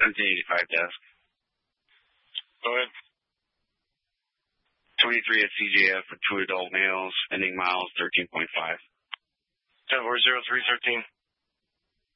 1085 desk. Go ahead. 23 at CJF for 2 adult males, ending miles 13.5. 10-4-0-3-13.